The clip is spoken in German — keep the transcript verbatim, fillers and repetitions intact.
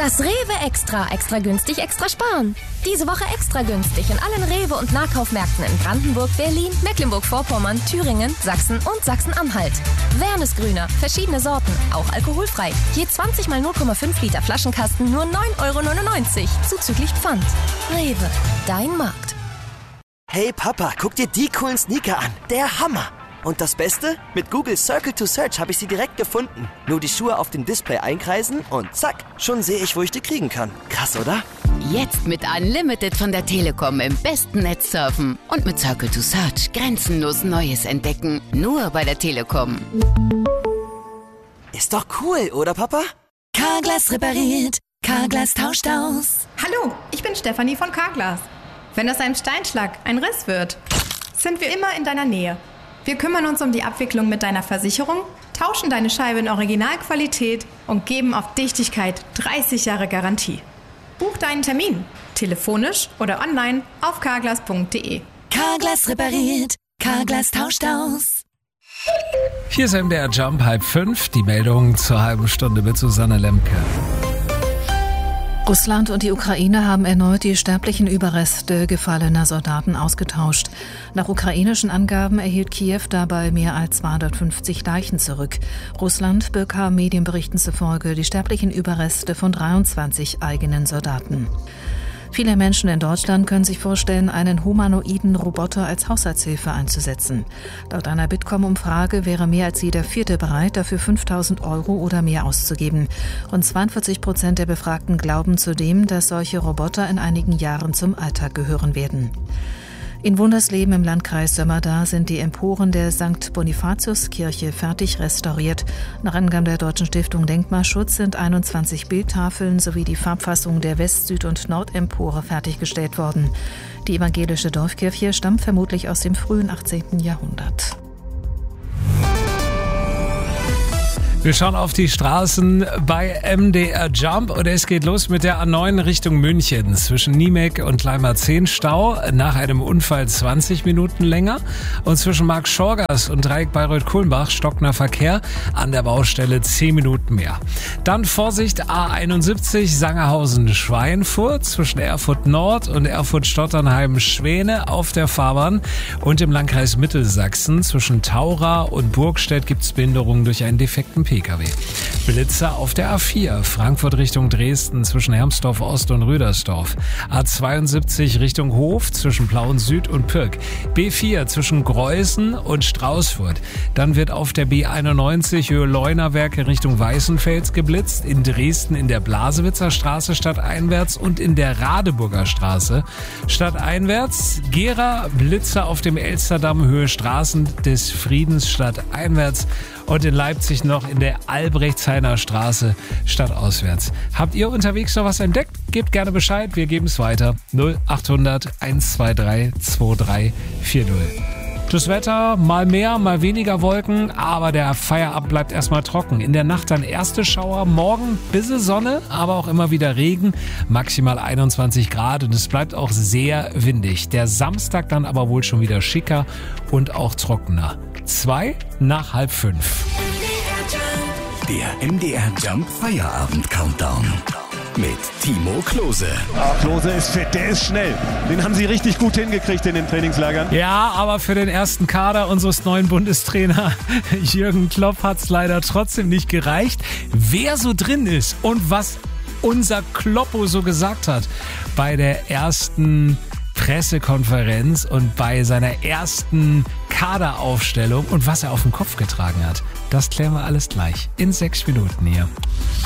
Das Rewe Extra. Extra günstig, extra sparen. Diese Woche extra günstig in allen Rewe- und Nahkaufmärkten in Brandenburg, Berlin, Mecklenburg-Vorpommern, Thüringen, Sachsen und Sachsen-Anhalt. Wernesgrüner, verschiedene Sorten, auch alkoholfrei. Je zwanzig mal null Komma fünf Liter Flaschenkasten nur neun Euro neunundneunzig, zuzüglich Pfand. Rewe, dein Markt. Hey Papa, guck dir die coolen Sneaker an. Der Hammer! Und das Beste? Mit Google Circle to Search habe ich sie direkt gefunden. Nur die Schuhe auf dem Display einkreisen und zack, schon sehe ich, wo ich die kriegen kann. Krass, oder? Jetzt mit Unlimited von der Telekom im besten Netz surfen. Und mit Circle to Search grenzenlos Neues entdecken. Nur bei der Telekom. Ist doch cool, oder Papa? Carglass repariert, Carglass tauscht aus. Hallo, ich bin Stefanie von Carglass. Wenn aus einem Steinschlag ein Riss wird, sind wir immer in deiner Nähe. Wir kümmern uns um die Abwicklung mit deiner Versicherung, tauschen deine Scheibe in Originalqualität und geben auf Dichtigkeit dreißig Jahre Garantie. Buch deinen Termin, telefonisch oder online auf carglass punkt de. Carglass repariert, Carglass tauscht aus. Hier ist M D R Jump, halb fünf, die Meldung zur halben Stunde mit Susanne Lemke. Russland und die Ukraine haben erneut die sterblichen Überreste gefallener Soldaten ausgetauscht. Nach ukrainischen Angaben erhielt Kiew dabei mehr als zweihundertfünfzig Leichen zurück. Russland bekam Medienberichten zufolge die sterblichen Überreste von dreiundzwanzig eigenen Soldaten. Viele Menschen in Deutschland können sich vorstellen, einen humanoiden Roboter als Haushaltshilfe einzusetzen. Laut einer Bitkom-Umfrage wäre mehr als jeder Vierte bereit, dafür fünftausend Euro oder mehr auszugeben. Rund zweiundvierzig Prozent der Befragten glauben zudem, dass solche Roboter in einigen Jahren zum Alltag gehören werden. In Wundersleben im Landkreis Sömmerda sind die Emporen der Sankt Bonifatius-Kirche fertig restauriert. Nach Angaben der Deutschen Stiftung Denkmalschutz sind einundzwanzig Bildtafeln sowie die Farbfassung der West-, Süd- und Nordempore fertiggestellt worden. Die evangelische Dorfkirche stammt vermutlich aus dem frühen achtzehnten Jahrhundert. Wir schauen auf die Straßen bei M D R Jump und es geht los mit der A neun Richtung München. Zwischen Niemek und Leimar zehn Stau, nach einem Unfall zwanzig Minuten länger. Und zwischen Mark Schorgers und Dreieck Bayreuth-Kulmbach stockender Verkehr, an der Baustelle zehn Minuten mehr. Dann Vorsicht A einundsiebzig Sangerhausen-Schweinfurt zwischen Erfurt Nord und Erfurt-Stotternheim-Schwäne auf der Fahrbahn. Und im Landkreis Mittelsachsen zwischen Taura und Burgstedt gibt es Behinderungen durch einen defekten P K W. Blitzer auf der A vier, Frankfurt Richtung Dresden zwischen Hermsdorf Ost und Rödersdorf. A zweiundsiebzig Richtung Hof zwischen Plauen Süd und Pirk. B vier zwischen Greußen und Straußfurt. Dann wird auf der B einundneunzig Höhe Leunawerke Richtung Weißenfels geblitzt. In Dresden in der Blasewitzer Straße stadteinwärts und in der Radeburger Straße stadteinwärts. Gera Blitzer auf dem Elsterdamm Höhe Straßen des Friedens stadteinwärts. Und in Leipzig noch in der Albrechtshainer Straße stadtauswärts. Habt ihr unterwegs noch was entdeckt? Gebt gerne Bescheid, wir geben es weiter. null achthundert hundertzweiundzwanzig drei vier null. Das Wetter, mal mehr, mal weniger Wolken, aber der Feierabend bleibt erstmal trocken. In der Nacht dann erste Schauer, morgen bisschen Sonne, aber auch immer wieder Regen, maximal einundzwanzig Grad und es bleibt auch sehr windig. Der Samstag dann aber wohl schon wieder schicker und auch trockener. Zwei nach halb fünf. Der M D R Jump Feierabend Countdown mit Timo Klose. Klose ist fit, der ist schnell. Den haben sie richtig gut hingekriegt in den Trainingslagern. Ja, aber für den ersten Kader unseres neuen Bundestrainer Jürgen Klopp hat es leider trotzdem nicht gereicht. Wer so drin ist und was unser Kloppo so gesagt hat bei der ersten Pressekonferenz und bei seiner ersten Kaderaufstellung und was er auf den Kopf getragen hat, das klären wir alles gleich in sechs Minuten hier.